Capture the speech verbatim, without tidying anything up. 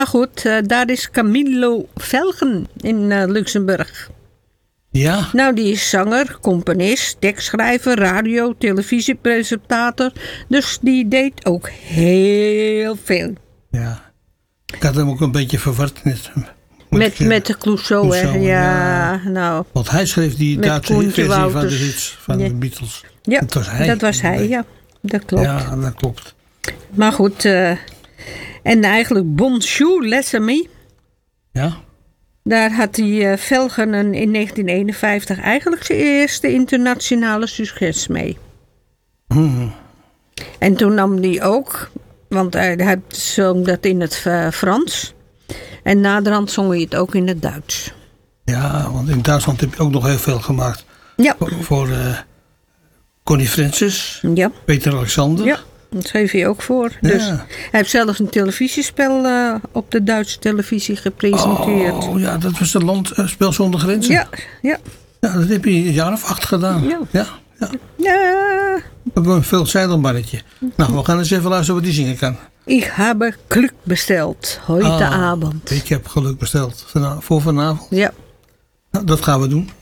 goed, uh, daar is Camillo Velgen in uh, Luxemburg. Ja. Nou, die is zanger, componist, tekstschrijver, radio, televisiepresentator. Dus die deed ook heel veel. Ja. Ik had hem ook een beetje verward net. Met, met de Clouseau, Clouseau, hè? Ja, ja, nou. Want hij schreef die Duitse versie Wouters. van de hits van ja. de Beatles. Ja, dat was hij. Dat was hij, ja. Dat klopt. Ja, dat klopt. Maar goed, uh, en eigenlijk Bonjour les amis. Ja. Daar had hij uh, Velgen in negentien eenenvijftig eigenlijk zijn eerste internationale succes mee. Hmm. En toen nam hij ook, want hij, hij zong dat in het uh, Frans. En naderhand zong hij het ook in het Duits. Ja, want in Duitsland heb je ook nog heel veel gemaakt. Ja. Voor, voor uh, Connie Francis, ja. Peter Alexander. Ja, dat schreef hij ook voor. Ja. Dus hij heeft zelfs een televisiespel uh, op de Duitse televisie gepresenteerd. Oh ja, dat was het Landspel zonder grenzen. Ja, ja. Ja, dat heb je een jaar of acht gedaan. Ja. Ja, ja. ja. Ook een veelzijdelmannetje. Nou, we gaan eens even luisteren wat die zingen kan. Ik heb geluk besteld, heute ah, avond. Ik heb geluk besteld voor vanavond. Ja. Nou, dat gaan we doen.